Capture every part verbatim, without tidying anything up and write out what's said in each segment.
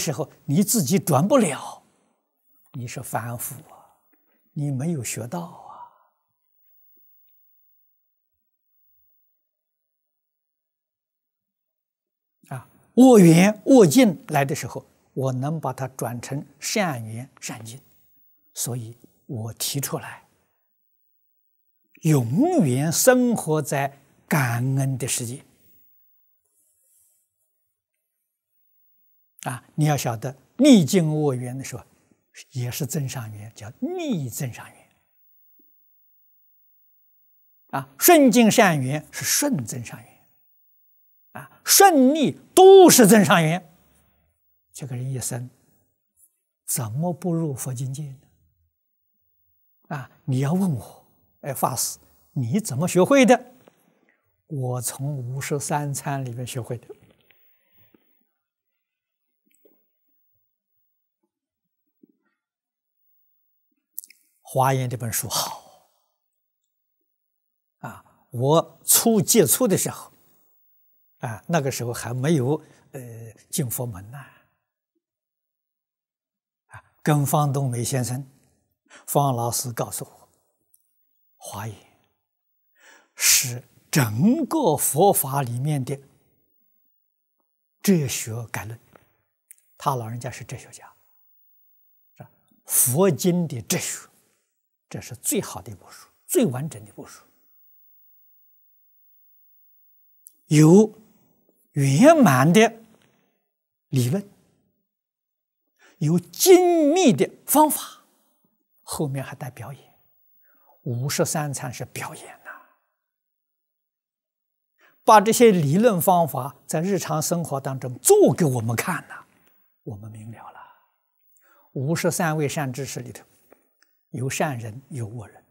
时候你自己转不了，你是凡夫啊，你没有学到啊。啊，恶缘恶境来的时候，我能把它转成善缘善境，所以我提出来，永远生活在感恩的世界。啊，你要晓得，逆境恶缘的时候，也是增上缘，叫逆增上缘。啊，顺境善缘是顺增上缘。啊，顺逆都是增上缘。这个人一生怎么不入佛境界呢？啊，你要问我，哎，法师，你怎么学会的？我从五十三参里面学会的。华严这本书好啊！我初接触的时候，啊，那个时候还没有呃进佛门呢。啊，跟方东梅先生、方老师告诉我，华严是整个佛法里面的哲学概论。他老人家是哲学家，佛经的哲学。这是最好的一部书，最完整的一部书，有圆满的理论，有精密的方法，后面还带表演。五十三参是表演呐、啊，把这些理论方法在日常生活当中做给我们看呐、啊，我们明了了。五十三位善知识里头，有善人，有恶人。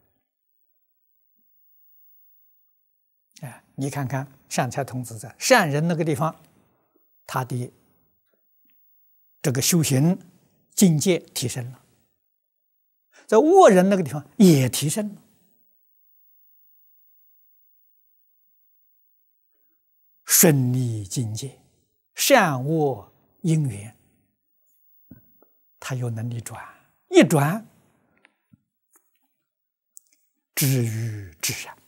哎，你看看善财童子在善人那个地方，他的这个修行境界提升了；在恶人那个地方也提升了。顺逆境界，善恶因缘，他有能力转，一转。知于至善。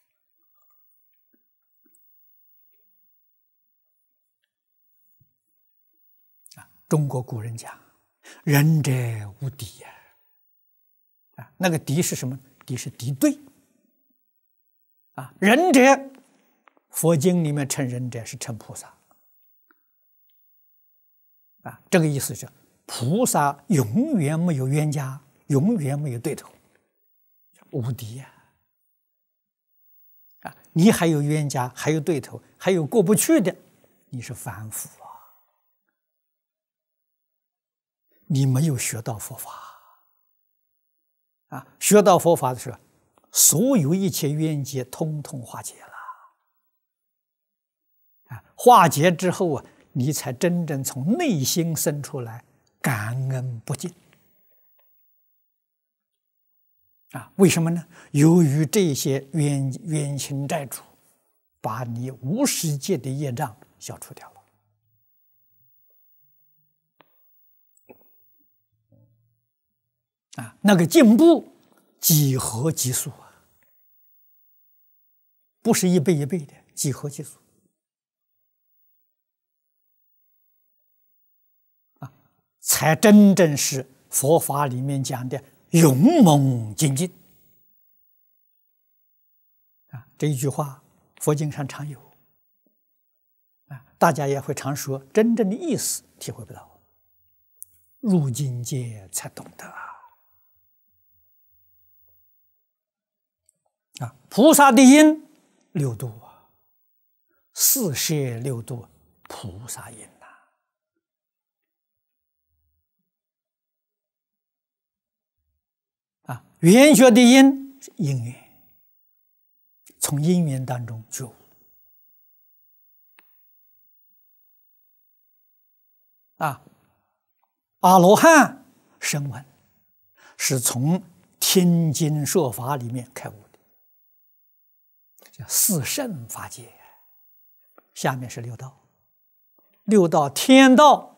啊，中国古人讲“仁者无敌”呀。啊，那个敌是什么？敌是敌对。啊，仁者，佛经里面称仁者是称菩萨。啊，这个意思是菩萨永远没有冤家，永远没有对头。无敌呀！啊，你还有冤家，还有对头，还有过不去的，你是凡夫啊！你没有学到佛法啊！学到佛法的时候，所有一切冤结通通化解了啊！化解之后啊，你才真正从内心生出来感恩不尽。啊，为什么呢？由于这些冤冤亲债主，把你无始劫的业障消除掉了。啊，那个进步几何级数啊，不是一倍一倍的，几何级数。啊，才真正是佛法里面讲的勇猛精进啊！这一句话，佛经上常有啊，大家也会常说，真正的意思体会不到，入境界才懂得啊！啊，菩萨的因六度啊，四摄六度，菩萨因呐。啊，缘觉的因是因缘，从因缘当中觉悟。啊，阿罗汉声闻是从听经说法里面开悟的，叫四圣法界。下面是六道，六道天道